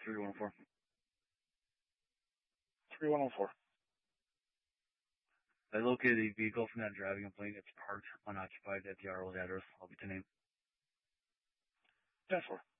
3104. 3104. I located a vehicle from that driving complaint. It's parked unoccupied at the RO's address. I'll get the name. 10-4.